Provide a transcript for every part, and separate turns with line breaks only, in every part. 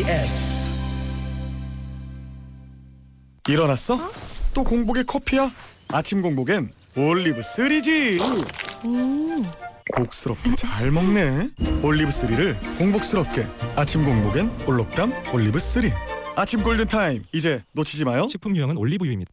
WBS. 일어났어? 또 공복에 커피야? 아침 공복엔 올리브 3지. 복스럽게 잘 먹네. 올리브 3를 공복스럽게. 아침 공복엔 올록담 올리브 3. 아침 골든타임 이제 놓치지 마요.
식품 유형은 올리브유입니다.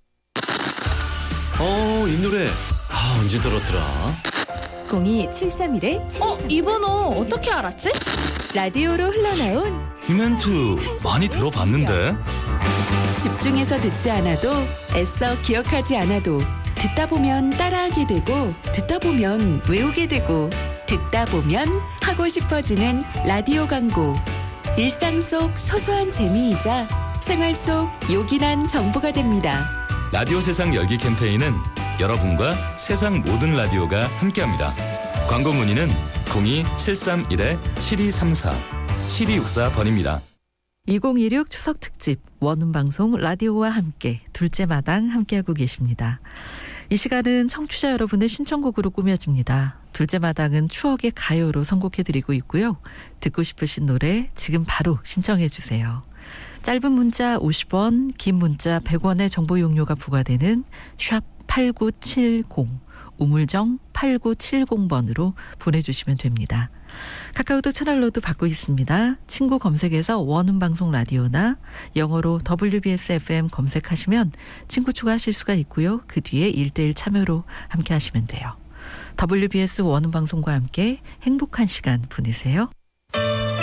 이 노래 언제 들었더라?
02731-7234.
이 번호 어떻게 알았지?
라디오로 흘러나온
이 멘트 많이 들어봤는데.
집중해서 듣지 않아도 애써 기억하지 않아도 듣다 보면 따라하게 되고 듣다 보면 외우게 되고 듣다 보면 하고 싶어지는 라디오 광고. 일상 속 소소한 재미이자 생활 속 요긴한 정보가 됩니다.
라디오 세상 열기 캠페인은 여러분과 세상 모든 라디오가 함께합니다. 광고 문의는 02-731-7234 7264번입니다.
2016 추석 특집 원음방송 라디오와 함께 둘째 마당 함께하고 계십니다. 이 시간은 청취자 여러분의 신청곡으로 꾸며집니다. 둘째 마당은 추억의 가요로 선곡해드리고 있고요. 듣고 싶으신 노래 지금 바로 신청해 주세요. 짧은 문자 50원, 긴 문자 100원의 정보 용료가 부과되는 샵 8970, 우물정 8970번으로 보내주시면 됩니다. 카카오톡 채널로도 받고 있습니다. 친구 검색에서 원음방송 라디오나 영어로 WBS FM 검색하시면 친구 추가하실 수가 있고요. 그 뒤에 1:1 참여로 함께 하시면 돼요. WBS 원음방송과 함께 행복한 시간 보내세요.